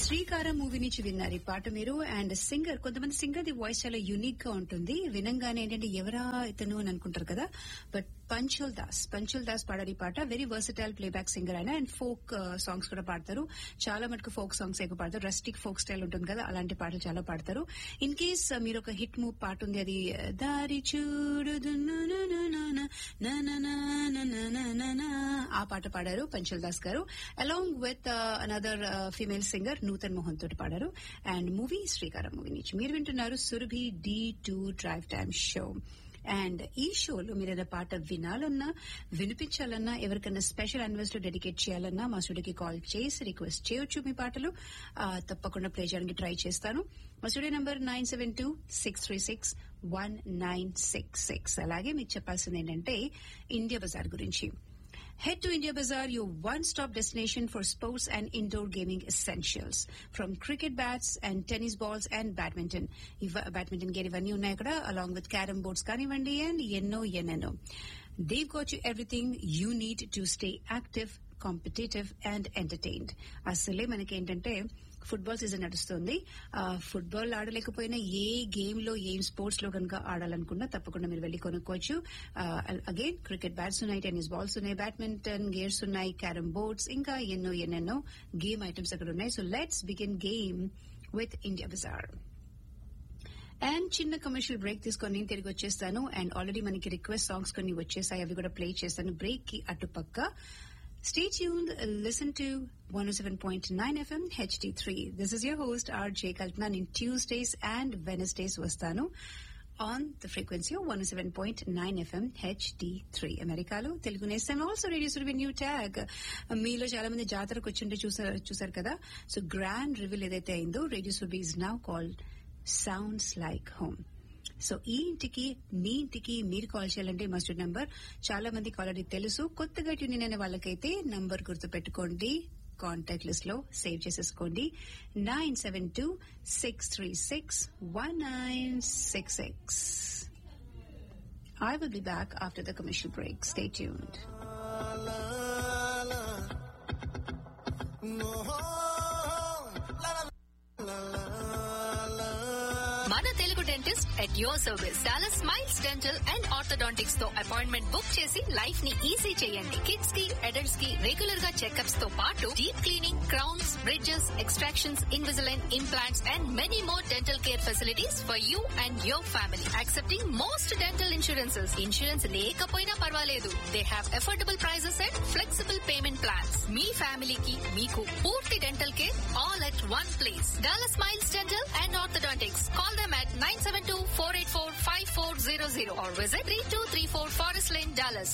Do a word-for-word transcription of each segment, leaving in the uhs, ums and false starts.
శ్రీకారం మూవీ నుంచి విన్నారు ఈ పాట మీరు. అండ్ సింగర్, కొంతమంది సింగర్ ది వాయిస్ చాలా యూనిక్ గా ఉంటుంది. వినంగానే ఏంటంటే ఎవరా ఇతను అని అనుకుంటారు కదా. బట్ పంచుల్ దాస్ పంచుల్ దాస్ పాడారు ఈ పాట. వెరీ వర్సటైల్ ప్లేబ్యాక్ సింగర్ ఆయన. అండ్ ఫోక్ సాంగ్స్ కూడా పాడతారు. చాలా మటుకు ఫోక్ సాంగ్స్ ఎక్కువ పాడతారు. రస్టిక్ ఫోక్ స్టైల్ ఉంటుంది కదా, అలాంటి పాటలు చాలా పాడతారు. ఇన్ కేస్ మీరు ఒక హిట్ మూవ్ పాట ఉంది, అది దారి చూడు ఆ పాట పాడారు పంచుల్ దాస్ గారు, along with another female singer Nutan Mohan తోటి పాడారు. అండ్ మూవీ శ్రీకారం మూవీ నుంచి మీరు వింటున్నారు Surabhi D two drive time show. And ఈ షోలో మీరు ఏదైనా పాట వినాలన్నా, వినిపించాలన్నా, ఎవరికైనా స్పెషల్ యానివర్సరీ డెడికేట్ చేయాలన్నా మా స్టూడియోకి కాల్ చేసి రిక్వెస్ట్ చేయొచ్చు. మీ పాటలు తప్పకుండా ప్లే చేయడానికి ట్రై చేస్తాను. మా studio number nine seven two six three six one nine six six. అలాగే మీకు చెప్పాల్సింది ఏంటంటే ఇండియా బజార్ గురించి. Head to India Bazaar, your one-stop destination for sports and indoor gaming essentials. From cricket bats and tennis balls and badminton. Badminton gear ivanni unnai akkada, along with carom boards kanivandi and yenno yenno. They've got you everything you need to stay active, competitive and entertained. అసలే మనకి ఏంటంటే football season నడుస్తుంది. Football ఆడలేకపోయినా ఏ game లో, ఏ sports లో కనుక ఆడాలనుకున్నా తప్పకుండా మీరు వెళ్లి కొనుక్కోవచ్చు. అగైన్ క్రికెట్ బ్యాట్స్ ఉన్నాయి, టెన్నిస్ బాల్స్ ఉన్నాయి, బ్యాడ్మింటన్ గేర్స్ ఉన్నాయి, క్యారమ్ బోర్డ్స్, ఇంకా ఎన్నో ఎన్నెన్నో గేమ్ ఐటమ్స్ అక్కడ ఉన్నాయి. So let's begin game with India Bazaar. And చిన్న కమర్షియల్ బ్రేక్ తీసుకొని తిరిగి వచ్చేస్తాను. అండ్ ఆల్రెడీ మనకి రిక్వెస్ట్ సాంగ్స్ కొన్ని వచ్చేసాయి, అవి కూడా ప్లే చేస్తాను బ్రేక్ కి అటుపక్క. Stay tuned, listen to one oh seven point nine F M H D three. This is your host R J Kalpana. In Tuesdays and Wednesdays vastanu on the frequency of one oh seven point nine F M H D three. Americalo Telugu Nest and also Radio Surabhi new tag. Meelo chaala mandi jataraku vachunte chusaru chusaru kada. So grand reveal edaithe ayindho, Radio Surabhi is now called Sounds Like Home. So ఈ ఇంటికి, మీ ఇంటికి మీరు call చేయాలంటే మా studio number చాలా మంది caller తెలుసు. కొత్తగా ట్యూన్ ఇన్ అయిన వాళ్ళకైతే నంబర్ గుర్తు పెట్టుకోండి, కాంటాక్ట్ లిస్ట్ లో సేవ్ చేసేసుకోండి. Nine seven two six three six one nine six six. I will be back after the commercial break. Stay tuned. మన Telugu dentist at your service. Dallas smiles dental and orthodontics తో appointment book చేసి life ని easy చేయండి. Kids కి, adults కి regular గా checkups తో పాటు deep cleaning, crowns, bridges, extractions, Invisalign, implants and many more dental care facilities for you and your family. Accepting most dental insurances. Insurance లేకపోయినా పర్వాలేదు. They have affordable prices and flexible payment plans. మీ ఫ్యామిలీకి, మీకు పూర్తి dental care all at one place. Dallas smiles dental and orthodontics. Call them at nine seven two, four eight four, five four zero zero or visit three two three four Forest Lane, Dallas.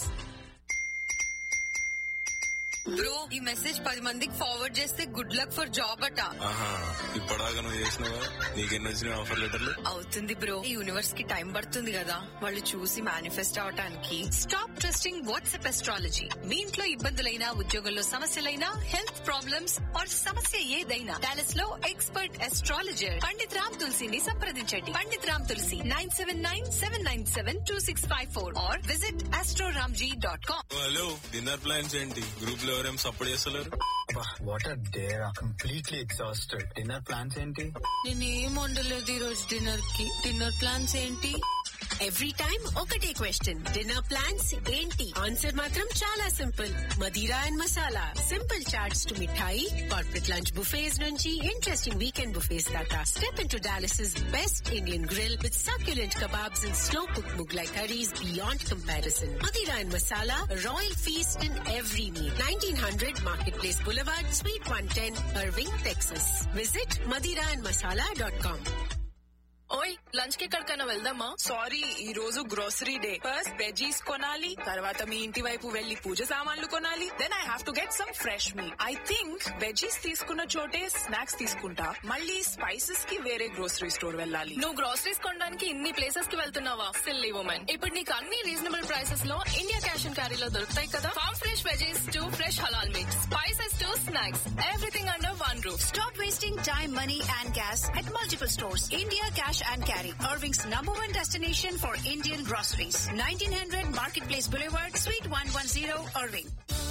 Bro, ఈ message పది మందికి forward చేస్తే good luck for job అట. ఇప్పటిదాకా నువ్వు చేసినావా? నీకెన్ని వచ్చినాయి ఆఫర్ లెటర్లు? అవుతుంది బ్రో, ఈ యూనివర్స్ కి టైం పడుతుంది కదా వాళ్ళు చూసి మేనిఫెస్ట్ అవటానికి. Stop trusting WhatsApp astrology. మీ ఇంట్లో ఇబ్బందులైనా, ఉద్యోగంలో సమస్యలైనా, హెల్త్ ప్రాబ్లమ్స్ ఆర్ సమస్య ఏదైనా డాలస్ లో ఎక్స్పర్ట్ ఎస్ట్రాలజర్ పండిత్ రామ్ తులసిని సంప్రదించండి. పండిత్ రామ్ తులసి nine seven nine seven nine seven two six five four are visit Astroramji dot com. Hello, dinner plans ఏంటి? గ్రూప్ లో ఎవరేం సపోర్ట్ చేస్తలేరు? What are there are completely exhausted. Dinner plans ఏంటి? నేనేం వండలేదు ఈ రోజు డిన్నర్ కి. డిన్నర్ ప్లాన్స్ ఏంటి? ఎవ్రీ టైమ్ ఒకటే క్వశ్చన్, డిన్నర్ ప్లాన్స్ ఏంటి? ఆన్సర్ మాత్రం చాలా simple, Madira and masala. Simple charts to mithai, corporate lunch buffets నుంచి ఇంట్రెస్టింగ్ వీకెండ్ బుఫేస్ దాకా. Step into Dallas' best Indian grill with succulent kebabs and slow cooked Mughlai curries beyond comparison. Madira and Masala, a royal feast in every meal. nineteen hundred Marketplace Boulevard, Suite one ten, Irving, Texas. Visit madira and masala dot com. ఓయ్, lunch కి ఎక్కడికైనా వెళ్దామా? Sorry, ఈ రోజు grocery day. First veggies కొనాలి, తర్వాత మీ ఇంటి వైపు వెళ్లి పూజ సామాన్లు కొనాలి. Then I have to get some fresh meet. I think veggies తీసుకున్న చోటే స్నాక్స్ తీసుకుంటా. మళ్ళీ స్పైసెస్ కి వేరే గ్రోసరీ స్టోర్ వెళ్ళాలి. నువ్వు గ్రోసరీస్ కొనడానికి ఇన్ని ప్లేసెస్ కి వెళ్తున్నావా? Silly women. ఇప్పుడు నీకు అన్ని రీజనబుల్ ప్రైసెస్ లో ఇండియా క్యాష్ అండ్ క్యారీలో దొరుకుతాయి కదా. Form fresh veggies to fresh halal meet, spices to snacks, everything under one roof. Stop wasting time, money and gas at multiple stores. India Cash and Carry, Irving's number one destination for Indian groceries. nineteen hundred Marketplace Boulevard, Suite one ten, Irving.